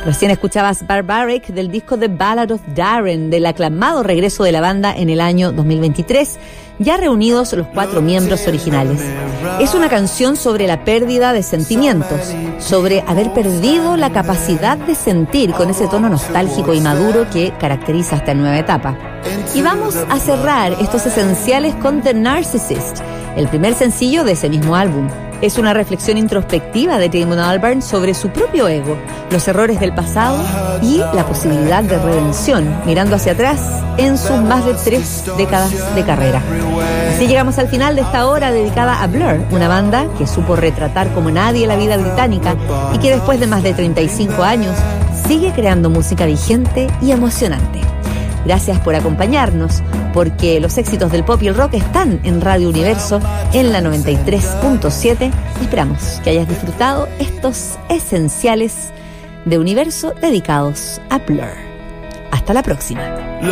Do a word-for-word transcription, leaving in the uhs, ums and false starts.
Recién escuchabas Barbaric del disco The Ballad of Darren, del aclamado regreso de la banda en el año dos mil veintitrés, ya reunidos los cuatro miembros originales. Es una canción sobre la pérdida de sentimientos, sobre haber perdido la capacidad de sentir, con ese tono nostálgico y maduro que caracteriza esta nueva etapa. Y vamos a cerrar estos esenciales con The Narcissist, el primer sencillo de ese mismo álbum. Es una reflexión introspectiva de Damon Albarn sobre su propio ego, los errores del pasado y la posibilidad de redención, mirando hacia atrás en sus más de tres décadas de carrera. Así llegamos al final de esta hora dedicada a Blur, una banda que supo retratar como nadie la vida británica y que después de más de treinta y cinco años sigue creando música vigente y emocionante. Gracias por acompañarnos, porque los éxitos del pop y el rock están en Radio Universo en la noventa y tres punto siete. Esperamos que hayas disfrutado estos esenciales de Universo dedicados a Blur. Hasta la próxima.